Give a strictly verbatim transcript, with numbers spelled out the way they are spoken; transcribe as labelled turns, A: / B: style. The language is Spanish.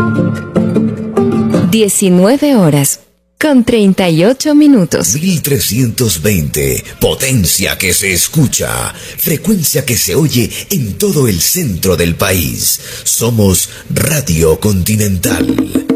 A: diecinueve horas con treinta y ocho minutos.
B: mil trescientos veinte, potencia que se escucha, frecuencia que se oye en todo el centro del país. Somos Radio Continental.